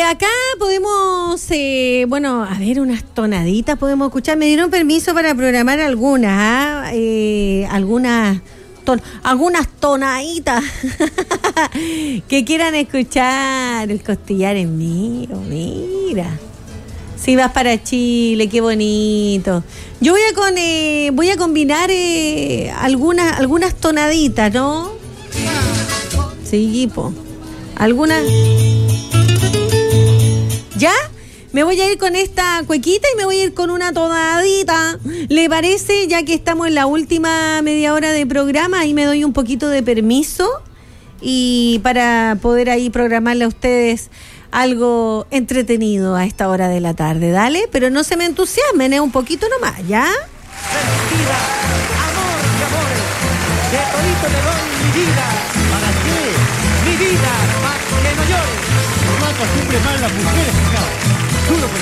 Acá podemos, a ver, unas tonaditas podemos escuchar. Me dieron permiso para programar algunas, algunas tonaditas que quieran escuchar. El costillar es mío, mira. Si vas para Chile, qué bonito. Yo voy a combinar algunas tonaditas, ¿no? Sí, po. Algunas. ¿Ya? Me voy a ir con esta cuequita y me voy a ir con una tonadita. ¿Le parece? Ya que estamos en la última media hora de programa, ahí me doy un poquito de permiso y para poder ahí programarle a ustedes algo entretenido a esta hora de la tarde. Dale, pero no se me entusiasmen, un poquito nomás, ¿ya? Vida, amor y amores, de todito le doy mi vida. ¿Para qué? Mi vida, para que no llores. No acostumbre mal las mujeres, cabrón. Juro por